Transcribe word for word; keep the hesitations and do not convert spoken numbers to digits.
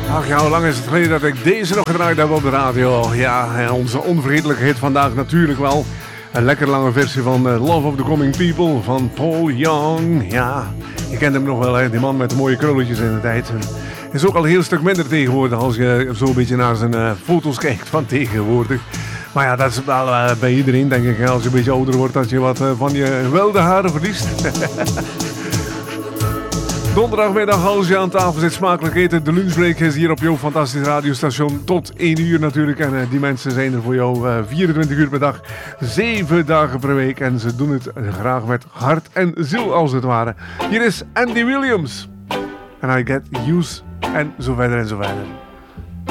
Ach ja, hoe lang is het geleden dat ik deze nog gedraaid heb op de radio? Ja, en onze onvergetelijke hit vandaag natuurlijk wel. Een lekker lange versie van uh, Love of the Coming People van Paul Young. Ja, je kent hem nog wel, hè? Die man met de mooie krulletjes in de tijd. Is ook al een heel stuk minder tegenwoordig als je zo een beetje naar zijn uh, foto's kijkt van tegenwoordig. Maar ja, dat is wel uh, bij iedereen, denk ik. Als je een beetje ouder wordt, dat je wat uh, van je wilde haren verliest. Donderdagmiddag als je aan tafel zit, smakelijk eten. De lunchbreak is hier op jouw fantastisch radiostation tot één uur natuurlijk. En uh, die mensen zijn er voor jou uh, vierentwintig uur per dag, zeven dagen per week. En ze doen het graag met hart en ziel als het ware. Hier is Andy Williams. En I Get Used en zo verder en zo verder.